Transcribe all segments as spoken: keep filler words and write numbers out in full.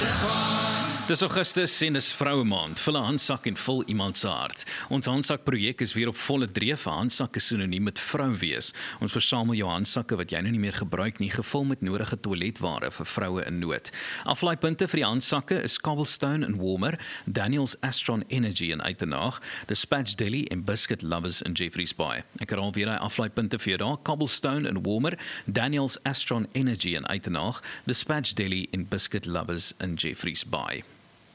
Dis Augustus en dis vroue maand. Vul 'n handsak en vul iemand se hart. Ons handsak projek is weer op volle dreef. 'n Handsak is sinoniem met vrou wees. Ons versamel jou handsakke wat jy nou nie meer gebruik nie, gevul met nodige toiletware vir vroue in nood. Aflaaipunte vir die handsakke is Cobblestone en Warmer, Daniels Astron Energy in Uitenhage, Dispatch Deli en Biscuit Lovers in Jeffreys Bay. Ek herhaal weer die aflaaipunte vir jou daar: Cobblestone en Warmer, Daniels Astron Energy in Uitenhage, Dispatch Deli en Biscuit Lovers in Jeffreys Bay.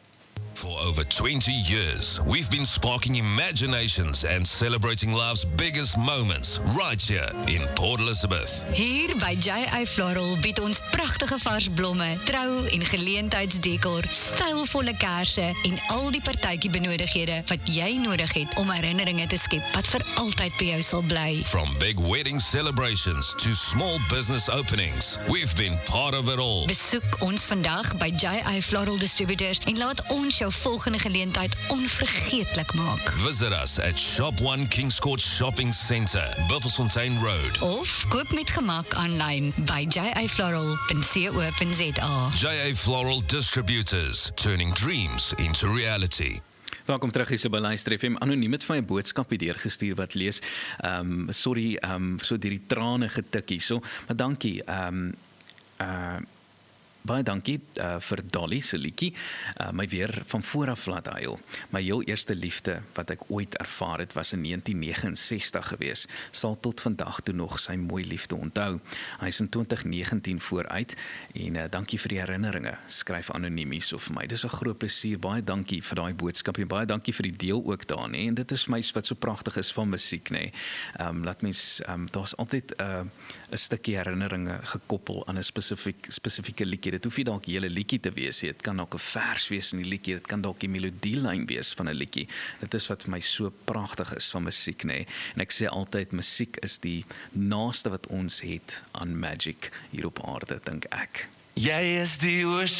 For over twenty years, we've been sparking imaginations and celebrating life's biggest moments right here in Port Elizabeth. Hier by J A Floral bied ons pragtige vars blomme, trou- en geleentheidsdekor, stylvolle kersse en al die partytjie benodighede wat jy nodig het om herinneringe te skep wat vir altyd by jou sal bly. From big wedding celebrations to small business openings, we've been part of it all. Besoek ons vandag by J A Floral Distributors en laat ons jou volgende geleentheid onvergeetlik maak. Visit us at Shop one Kings Court Shopping Centre, Buffelsfontein Road. Of koop met gemak aanlyn by j a floral dot co dot z a. J A Floral Distributors, turning dreams into reality. Welkom terug hier so by Luister F M. Anoniem het vir my 'n boodskap hier deurgestuur wat lees, um, sorry, um, so deur die trane getik hierso, maar dankie, um, uh, baie dankie uh, vir Dolly se liedjie, uh, my weer van vooraf laat huil. My heel eerste liefde wat ek ooit ervaar het was in negentien negenensestig gewees. Sal tot vandag toe nog sy mooi liefde onthou. Hy is in twintig negentien vooruit en uh, dankie vir die herinneringe. Skryf anoniemies of vir my. Dis 'n groot plesier. Baie dankie vir daai boodskap en baie dankie vir die deel ook daar, nê. En dit is my wat so pragtig is van musiek, nê. Ehm um, laat mens ehm um, daar's altyd 'n uh, 'n stukkie herinneringe gekoppel aan 'n spesifiek spesifieke liedjie. Dit hoef nie dalk 'n hele liedjie te wees nie. Dit kan dalk 'n vers wees in die liedjie, dit kan dalk die melodielyn wees van 'n liedjie. Dit is wat vir my so pragtig is van musiek, nê. En ek sê altyd musiek is die naaste wat ons het aan magic hier op aarde, dink ek. Jy is die